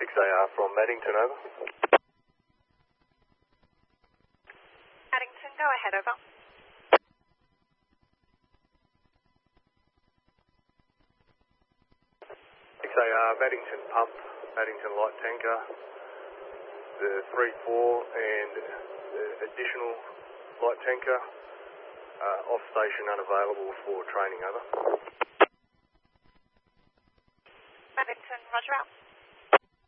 6AR from Maddington, over. Maddington, go ahead, over. 6AR, Maddington pump, Maddington light tanker, the 3-4 and the additional light tanker, off station unavailable for training, over. Maddington, roger out.